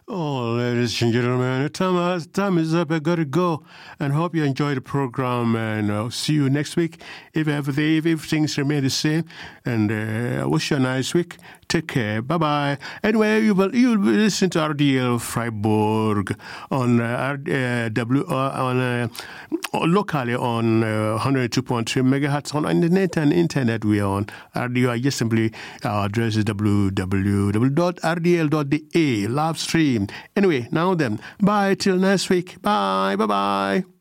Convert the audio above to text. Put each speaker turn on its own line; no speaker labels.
Oh, ladies and gentlemen, time is up. I gotta go, and hope you enjoy the program. And I'll see you next week if things remain the same. And I wish you a nice week. Take care. Bye bye. Anyway, you'll be listening to RDL Freiburg on locally on 102.3 megahertz on internet and internet. We are on RDL. Just simply our address is www.rdl.da live stream. Anyway, now then, bye till next week. Bye. Bye bye.